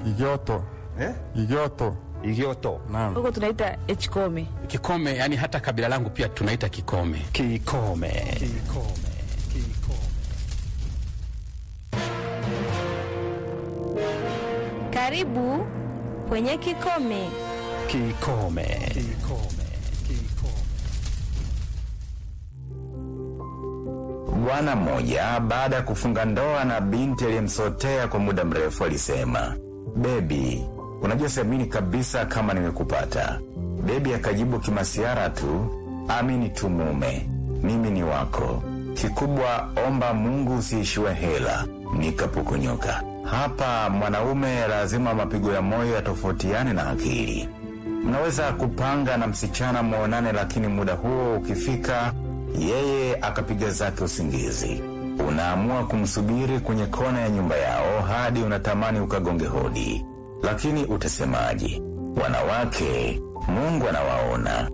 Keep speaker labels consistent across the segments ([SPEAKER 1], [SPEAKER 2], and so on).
[SPEAKER 1] Igioto. Igioto.
[SPEAKER 2] Igioto.
[SPEAKER 1] Naam.
[SPEAKER 3] Huko tunaita Echkome.
[SPEAKER 4] Kikome, yani hata kabila langu pia tunaita Kikome.
[SPEAKER 2] Kikome.
[SPEAKER 5] Karibu kwenye Kikome.
[SPEAKER 2] Kikome.
[SPEAKER 6] Bwana mmoja baada ya kufunga ndoa na binti aliyemsotea kwa muda mrefu alisema, "Baby, unajua siamini kabisa kama nimekupata." Baby akajibu kimasiara tu, "Amini tu mume, mimi ni wako. Kikubwa omba Mungu usiishiwe hela." Nikapukunyoka. Hapa mwanaume lazima mapigo ya moyo yatofautiane na akili. Mnaweza kupanga na msichana muonane, lakini muda huo ukifika yeye akapiga zake usingizi. Unaamua kumsubiri kwenye kona ya nyumba yao hadi unatamani ukagonge hodi. Lakini utasemaje? Wanawake, Mungu anawaona.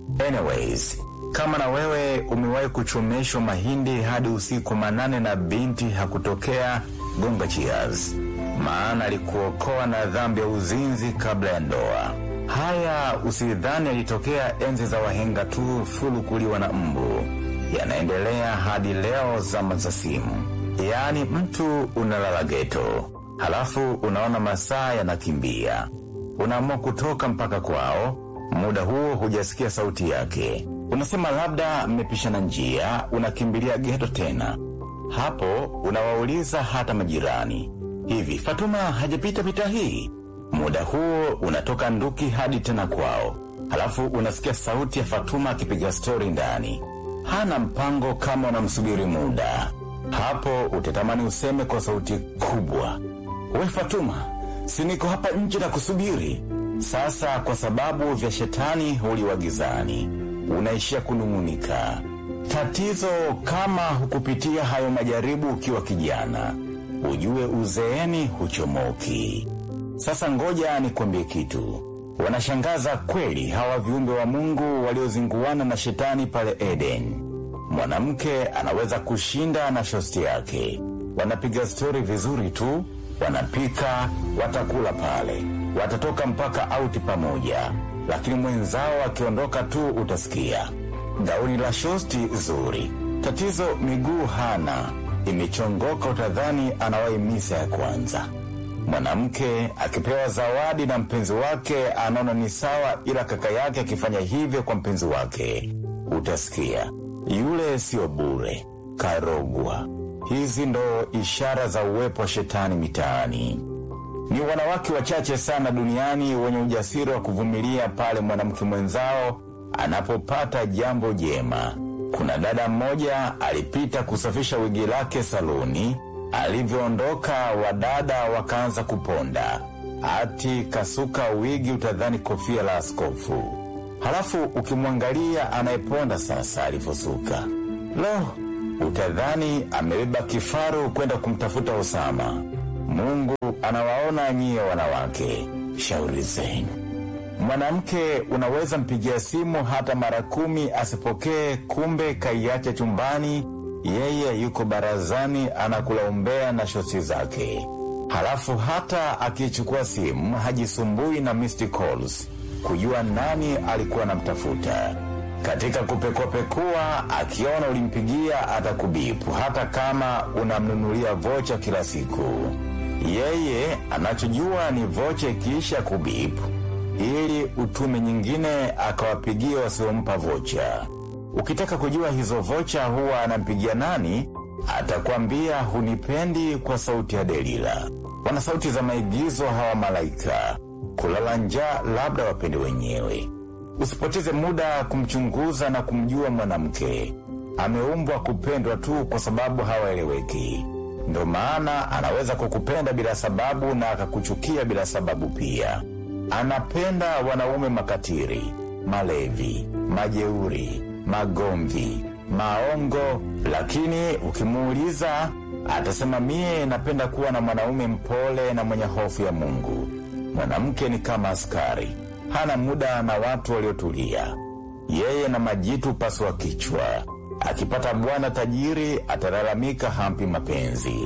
[SPEAKER 6] Anyways, kama na wewe umewahi kuchomeshwa mahindi hadi usiku manane na binti hakutokea, gonga cheers. Maana alikuokoa na dhambi ya uzinzi kabla ya ndoa. Haya usidhani yalitokea enzi za wahenga tu fulu kuliwa na mbu. Yanaendelea hadi leo zama za simu. Yaani mtu unalala geto, halafu unaona masaa yanakimbia. Unaamua kutoka mpaka kwao, muda huo hujasikia sauti yake. Unasema labda mmepishana njia, unakimbilia geto tena. Hapo unawauliza hata majirani, "Hivi Fatuma hajapita pita hii?" Muda huo unatoka nduki hadi tena kwao. Halafu unasikia sauti ya Fatuma akipiga story ndani. Hana mpango kama unamsubiri muda. Hapo utatamani useme kwa sauti kubwa, "We Fatuma, si niko hapa nje na kusubiri." Sasa kwa sababu vya shetani huliwa gizani, unaishia kunung'unika. Tatizo kama hukupitia hayo majaribu ukiwa kijana, ujue uzeeni huchomoki. Sasa ngoja nikwambie kitu. Wanashangaza kweli hawa viumbe wa Mungu waliozinguana na shetani pale Eden. Mwanamke anaweza kushinda na shosti yake. Wanapiga stori vizuri tu, wanapika, watakula pale, watatoka mpaka auti pamoja. Lakini mwenzao akiondoka tu utasikia, "Gauni la shosti zuri. Tatizo miguu hana, imechongoka, utadhani anawahi misa ya kwanza." Mwanamke akipewa zawadi na mpenzi wake anaona ni sawa, ila kaka yake akifanya hivyo kwa mpenzi wake, utasikia, "Yule sio bure, karogwa." Hizi ndo ishara za uwepo wa shetani mitaani. Ni wanawake wachache sana duniani wenye ujasiri wa kuvumilia pale mwanamke mwenzao anapopata jambo jema. Kuna dada mmoja alipita kusafisha wigi lake saluni. Alivyoondoka wadada wakaanza kuponda. Ati kasuka wigi utadhani kofia la askofu. Halafu ukimwangalia anayeponda sasa alivyosuka, lo, utadhani amebeba kifaru kwenda kumtafuta Osama. Mungu anawaona nyie wanawake, shauri zenu. Mwanamke unaweza mpigia simu hata mara 10 asipokee, kumbe kaiacha chumbani, yeye yuko barazani anakula umbea na shosi zake. Halafu hata akichukua simu hajisumbui na missed calls kujua nani alikuwa anamtafuta. Katika kupekua akiona ulimpigia atakubipu hata kama unamnunulia vocha kila siku. Yeye anachojua ni vocha ikiisha kubipu ili utume nyingine akawapigia wasiompa vocha. Ukitaka kujua hizo vocha huwa anampigia nani, atakwambia hunipendi kwa sauti ya Delila. Wana sauti za maigizo hawa malaika. Kulala njaa labda wapende wenyewe. Usipoteze muda kumchunguza na kumjua mwanamke. Ameumbwa kupendwa tu kwa sababu hawaeleweki. Ndo maana anaweza kukupenda bila sababu na akakuchukia bila sababu pia. Anapenda wanaume makatiri, malevi, majeuri, magomvi, maongo, lakini ukimuuliza atasema mie napenda kuwa na mwanaume mpole na mwenye hofu ya Mungu. Mwanamke ni kama askari, hana muda na watu waliotulia. Yeye na majitu paswa kichwa. Akipata bwana tajiri atalalamika hampi mapenzi.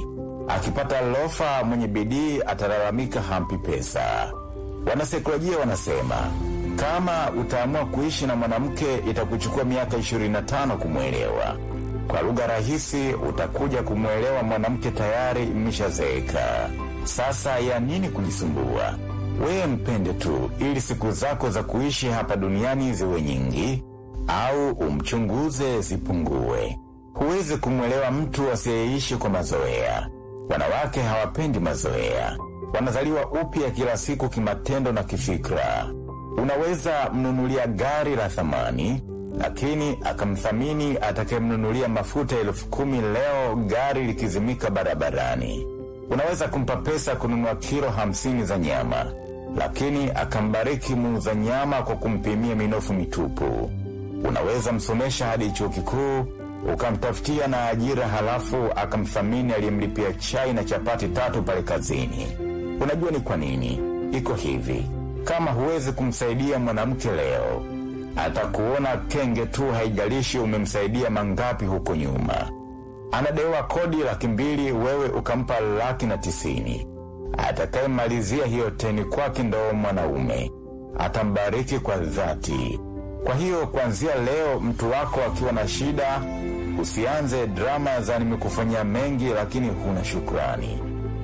[SPEAKER 6] Akipata lofa mwenye bidii atalalamika hampi pesa. Wanasaikolojia wanasema, kama utaamua kuishi na mwanamke itakuchukua miaka 25 kumwelewa. Kwa lugha rahisi, utakuja kumwelewa mwanamke tayari mmeshazeeka. Sasa ya nini kujisumbua? Wewe mpende tu ili siku zako za kuishi hapa duniani ziwe nyingi, au umchunguze zipungue. Huwezi kumwelewa mtu asiyeishi kwa mazoea. Wanawake hawapendi mazoea. Wanazaliwa upya kila siku kimatendo na kifikra. Unaweza mnunulia gari la thamani, lakini akamthamini atakayemnunulia mafuta 10,000 leo gari likizimika barabarani. Unaweza kumpa pesa kununua kilo 50 za nyama, lakini akambariki muuza nyama kwa kumpimia minofu mitupu. Unaweza msomesha hadi chuo kikuu, ukamtafutia na ajira halafu akamthamini aliyemlipia chai na chapati 3 pale kazini. Unajua ni kwa nini? Iko hivi. Kama huwezi kumsaidia mwanamke leo, atakuona kenge tu, haijalishi umemsaidia mangapi huko nyuma. Anadewa kodi 200,000, wewe ukampa 190,000. Atakayemalizia hiyo 10 kwake ndo mwanaume. Atambariki kwa dhati. Kwa hiyo kuanzia leo, mtu wako akiwa na shida, usianze drama za nimekufanyia mengi lakini huna shukrani.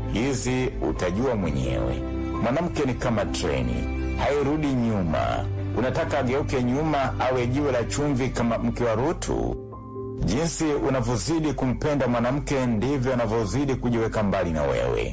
[SPEAKER 6] Hizi utajua mwenyewe. Mwanamke ni kama treni, hairudi nyuma. Unataka ageuke nyuma awe jiwe la chumvi kama mke wa Rutu? Jinsi unavyozidi kumpenda mwanamke ndivyo anavyozidi kujiweka mbali na wewe.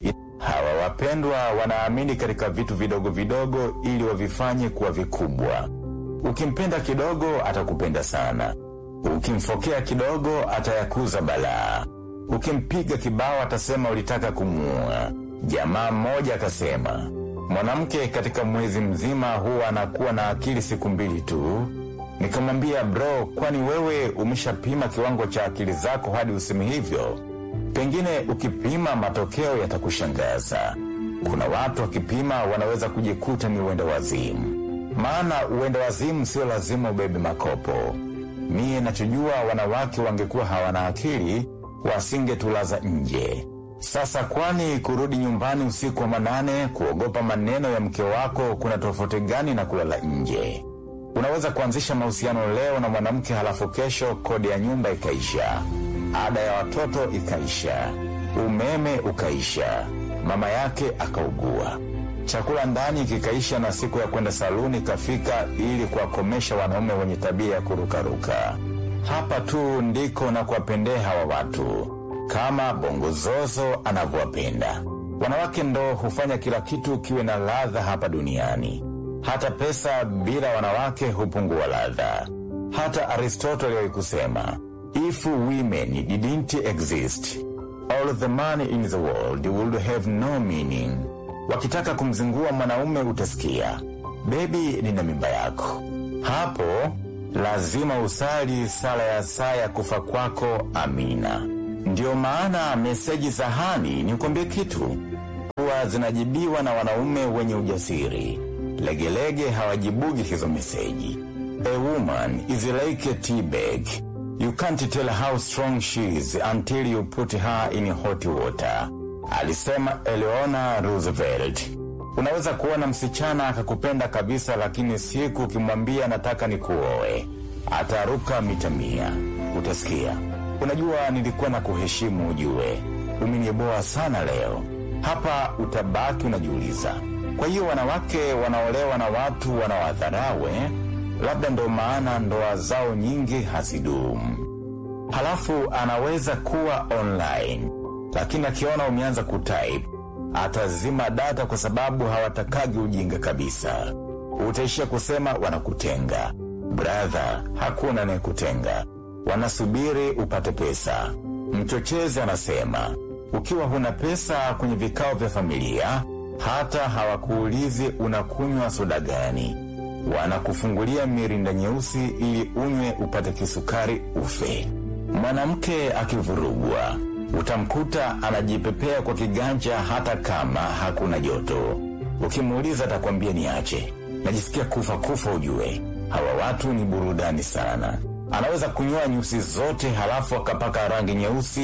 [SPEAKER 6] Hawa wapendwa wanaamini katika vitu vidogo vidogo ili wavifanye kuwa vikubwa. Ukimpenda kidogo atakupenda sana. Ukimfokea kidogo atayakuza balaa. Ukimpiga kibao atasema ulitaka kumuua. Jamaa mmoja akasema, mwanamke katika mwezi mzima huwa anakuwa na akili siku 2 tu. Nikamwambia, bro, kwani wewe umeshapima kiwango cha akili zako hadi useme hivyo? Pengine ukipima matokeo yatakushangaza. Kuna watu wakipima wanaweza kujikuta ni uenda wazimu. Maana uenda wazimu sio lazima ubebe makopo. Mie nachojua wanawake wangekuwa hawana akili, wasingetulaza nje. Sasa kwani kurudi nyumbani usiku wa manane kuogopa maneno ya mke wako kuna tofauti gani na kulala nje? Unaweza kuanzisha mahusiano leo na mwanamke halafu kesho kodi ya nyumba ikaisha, ada ya watoto ikaisha, umeme ukaisha, mama yake akaugua, chakula ndani kikaisha na siku ya kwenda saluni kafika ili kuwakomesha wanaume wenye tabia ya kurukaruka. Hapa tu ndiko na kuwapendea hawa watu, kama Bongozozo anavyowapenda. Wanawake ndo hufanya kila kitu kiwe na ladha hapa duniani. Hata pesa bila wanawake hupungua ladha. Hata Aristotle alikusema, if women didn't exist, all the money in the world would have no meaning. Wakitaka kumzingua mwanaume utasikia, baby nina mimba yako. Hapo lazima usali sala ya saa ya kufa kwako, amina. Ndio maana meseji za Hani, nikwambie kitu, huwa zinajibiwa na wanaume wenye ujasiri. Legelege hawajibugi hizo meseji. A woman is like a tea bag. You can't tell how strong she is until you put her in hot water. Alisema Eleanor Roosevelt. Unaweza kuona msichana akakupenda kabisa, lakini siku ukimwambia nataka nikuoe, ataruka mita 100. Utasikia, unajua nilikuwa na kuheshimu ujue, umeniboa sana leo. Hapa utabaki unajiuliza, kwa hiyo wanawake wanaolewa na watu wanawadharawe, labda ndo maana ndoa zao nyingi hazidumu. Halafu anaweza kuwa online, lakini akiona umeanza kutype, atazima data kwa sababu hawatakagi ujinga kabisa. Utaishia kusema wanakutenga. Brother, hakuna anayekutenga. Wanasubiri upate pesa. Mchochezi anasema, ukiwa huna pesa kwenye vikao vya familia, hata hawakuulizi unakunywa soda gani. Wanakufungulia mirinda nyeusi ili unywe upate kisukari ufe. Mwanamke akivurugwa, utamkuta anajipepea kwa kiganja hata kama hakuna joto. Ukimuuliza atakwambia niache, najisikia kufa ujue. Hawa watu ni burudani sana. Anaweza kunyoa nyusi zote halafu akapaka rangi nyeusi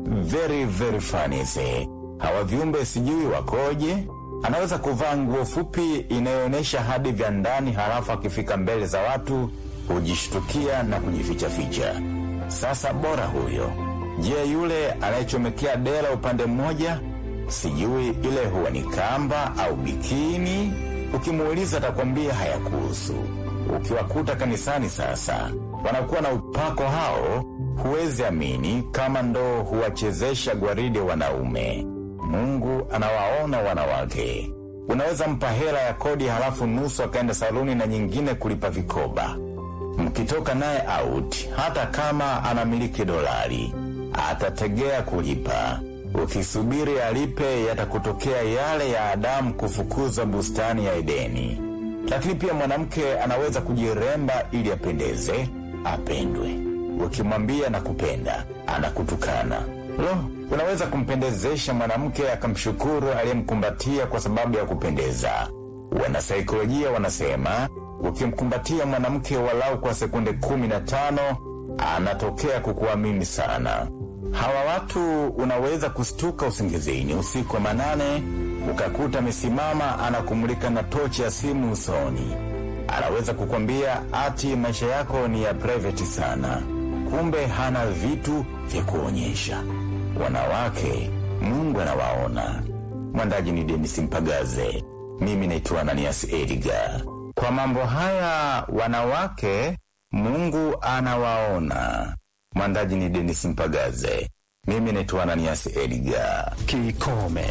[SPEAKER 6] very very funny say. Hawa viumbe sijui wakoje. Anaweza kuvaa nguo fupi inayoonyesha hadi vya ndani, halafu akifika mbele za watu hujishtukia na kujificha ficha. Sasa bora huyo. Je, yule anayechomekea dela upande mmoja? Sijui ile huwa ni kamba au bikini. Ukimuuliza atakwambia hayakuhusu. Ukiwakuta kanisani sasa wanakuwa na upako hao, huwezi amini kama ndo huwachezesha gwaride wanaume. Mungu anawaona wanawake. Unaweza mpa hela ya kodi halafu nusu akaenda saluni na nyingine kulipa vikoba. Mkitoka naye out, hata kama anamiliki dolari, atategea kulipa. Ukisubiri alipe yatakutokea yale ya Adamu kufukuzwa bustani ya Edeni. Lakini pia mwanamke anaweza kujiremba ili apendeze, apendwe. Ukimwambia nakupenda, anakutukana. Unaweza kumpendezesha mwanamke akamshukuru aliyemkumbatia kwa sababu ya kupendeza. Wanasaikolojia wanasema ukimkumbatia mwanamke walau kwa sekunde 15 anatokea kukuamini sana. Hawa watu unaweza kustuka usingizini usiku wa manane ukakuta amesimama anakumulika na tochi ya simu usoni. Anaweza kukwambia ati maisha yako ni ya private sana. Kumbe hana vitu vya kuonyesha. Wanawake, Mungu anawaona. Mwandaji ni Dennis Mpagaze. Mimi naitwa Ananias Edgar. Kwa mambo haya wanawake, Mungu anawaona. Mwandaji ni Dennis Mpagaze. Mimi naitwa Ananias Edgar.
[SPEAKER 2] Kikome.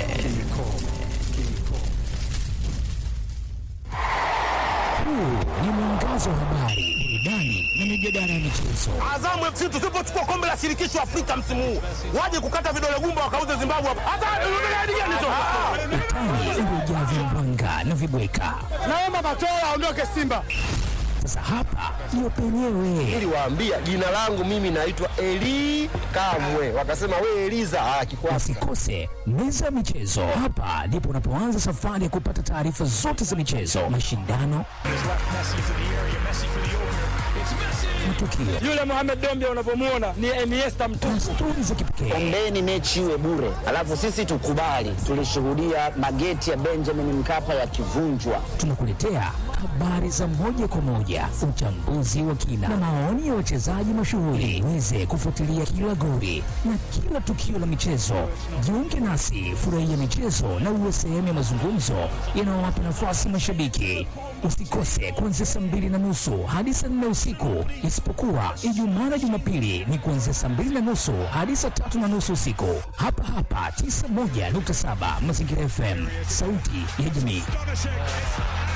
[SPEAKER 3] Huu ni mwangazo wa habari, burudani na mijadala ya michezo.
[SPEAKER 7] Azamu FC tusipochukua kombe la shirikisho Afrika msimu huu, waje kukata vidole gumba wakauze Zimbabwe hapa. Hata unataka gani tu?
[SPEAKER 3] Utani uliojaa vimbwanga na vibweka.
[SPEAKER 7] Naomba Matola aondoke Simba.
[SPEAKER 3] Sasa hapa ndio penyewe.
[SPEAKER 8] Niliwaambia jina langu mimi naitwa Eli Kamwe. Wakasema wewe Eliza kikwasi.
[SPEAKER 3] Usikose meza ya michezo. Hapa ndipo unapoanza safari ya kupata taarifa zote za michezo, mashindano, matukio.
[SPEAKER 7] Yule Mohamed Dombia unapomuona ni Iniesta mtupu.
[SPEAKER 3] Stori za kipekee.
[SPEAKER 9] Ombeni mechi iwe bure. Alafu sisi tukubali. Tulishuhudia mageti ya Benjamin Mkapa yakivunjwa.
[SPEAKER 3] Tunakuletea habari za moja kwa moja, uchambuzi wa kina na maoni ya wachezaji mashuhuri. Uweze kufuatilia kila goli na kila tukio la michezo. Jiunge nasi, furahia michezo na uwe sehemu ya mazungumzo yanayowapa nafasi mashabiki. Usikose kuanzia saa 2:30 hadi saa 4 usiku, isipokuwa Ijumaa na Jumapili ni kuanzia saa 2:30 hadi saa 3:30 usiku. Hapa 91.7 Mazingira FM, sauti ya jamii.